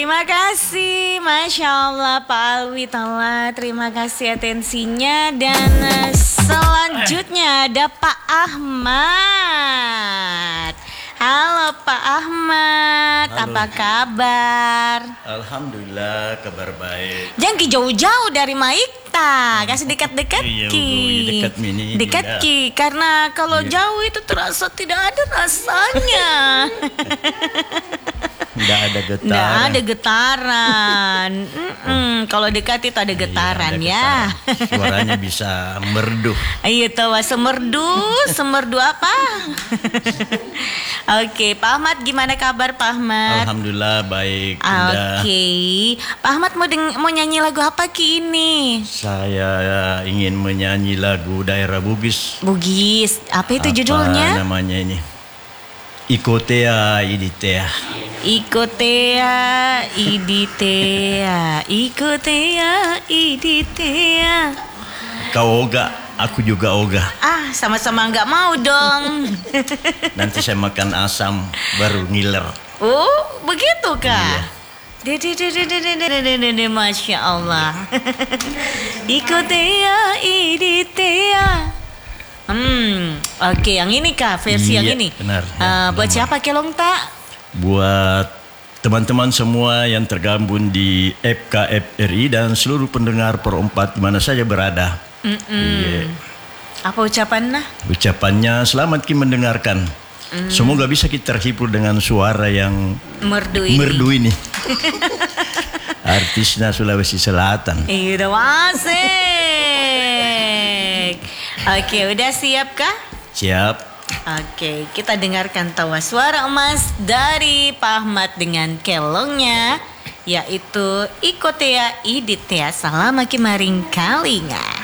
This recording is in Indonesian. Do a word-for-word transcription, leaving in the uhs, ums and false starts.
terima kasih, Masya Allah Pak Alwi Tala, terima kasih atensinya. Dan uh, selanjutnya ada Pak Ahmad. Halo Pak Ahmad, Halo. apa kabar? Alhamdulillah kabar baik. Jangan ki jauh-jauh dari Maikta, kasih dekat-dekat Iya, ki. Bu, dekat mini, Dekat Bunda. ki, karena kalau Iya. jauh itu terasa tidak ada rasanya. Nggak ada getaran. Nggak ada getaran. Mm-mm, kalau dekat itu ada getaran Iya, ada ya. getaran. Suaranya bisa merdu. Iya tahu semerdu, semerdu apa? Oke, Pak Ahmad gimana kabar Pak Ahmad? Alhamdulillah baik. Oke, Bunda. Pak Ahmad mau deng- mau nyanyi lagu apa ki ini? Saya ingin menyanyi lagu daerah Bugis. Bugis, apa itu Apa judulnya? namanya ini? Ikotea iditea. Ikotea iditea, ikotea iditea. Kau oga, aku juga oga. Ah, sama-sama nggak mau dong. Nanti saya makan asam baru ngiler. Oh, begitu kah? Iya. Dede, dede, dede, dede, dede, dede, Masya Allah. Ikotea iditea. Hmm, oke, yang ini kah versi yang Iya, ini? benar. Ah, Ya, buat benar. siapa Kelong tak? Buat teman-teman semua yang tergabung di F K F R I dan seluruh pendengar Pro empat di mana saja berada. Iya. Apa ucapannya? Ucapannya selamat kita mendengarkan. Semoga bisa kita terhibur dengan suara yang Merdu ini. merdu ini. Artisnya Sulawesi Selatan. Iya, asik. Oke, udah siap kah? Siap. Oke, kita dengarkan tawa suara emas dari Pak Ahmad dengan kelongnya, yaitu Ikotea Iditea Salama Kimaring Kalinga.